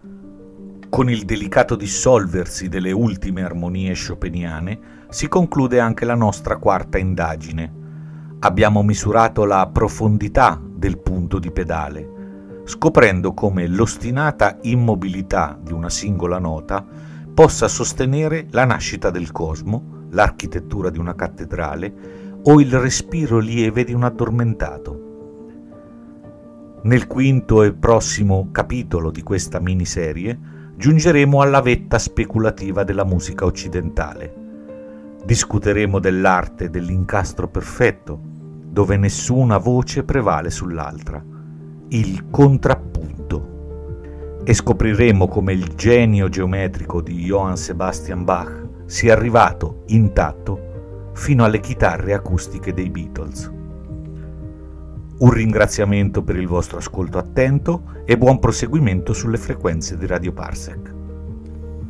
Con il delicato dissolversi delle ultime armonie chopiniane si conclude anche la nostra quarta indagine. Abbiamo misurato la profondità del punto di pedale, scoprendo come l'ostinata immobilità di una singola nota possa sostenere la nascita del cosmo, l'architettura di una cattedrale o il respiro lieve di un addormentato. Nel quinto e prossimo capitolo di questa miniserie giungeremo alla vetta speculativa della musica occidentale. Discuteremo dell'arte dell'incastro perfetto, dove nessuna voce prevale sull'altra, il contrappunto, e scopriremo come il genio geometrico di Johann Sebastian Bach sia arrivato intatto fino alle chitarre acustiche dei Beatles. Un ringraziamento per il vostro ascolto attento e buon proseguimento sulle frequenze di Radio Parsec.